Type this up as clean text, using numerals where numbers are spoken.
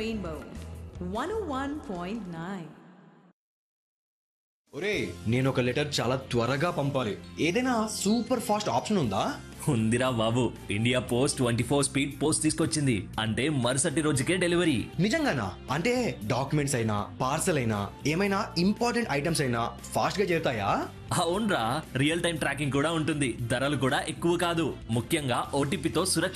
Rainbow 101.9. ఒరే నేను ఒక లెటర్ చాలా త్వరగా పంపాలి. ఏదైనా సూపర్ ఫాస్ట్ ఆప్షన్ ఉందా? ఉందిరా బాబు, ఇండియా పోస్ట్ 24 స్పీడ్ పోస్ట్ తీసుకొచ్చింది. అంటే మరుసటి రోజుకే డెలివరీ. నిజంగానా? అంటే డాక్యుమెంట్స్ అయినా పార్సల్ అయినా ఏమైనా ఇంపార్టెంట్ ఐటమ్స్ అయినా ఫాస్ట్ గా చేరుతాయా? అవునరా, రియల్ టైం ట్రాకింగ్ కూడా ఉంటుంది. ధరలు కూడా ఎక్కువ కాదు. ముఖ్యంగా ఓటీపీతో సురక్ష